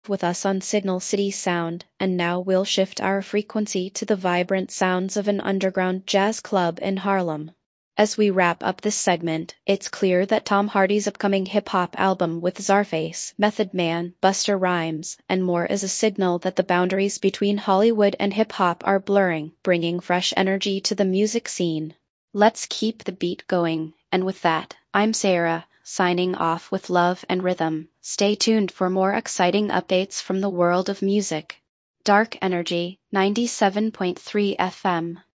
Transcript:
with us on Signal City Sound, and now we'll shift our frequency to the vibrant sounds of an underground jazz club in Harlem. As we wrap up this segment, it's clear that Tom Hardy's upcoming hip-hop album with Czarface, Method Man, Busta Rhymes, and more is a signal that the boundaries between Hollywood and hip-hop are blurring, bringing fresh energy to the music scene. Let's keep the beat going, and with that, I'm Sarah, signing off with love and rhythm. Stay tuned for more exciting updates from the world of music. Dark Energy, 97.3 FM.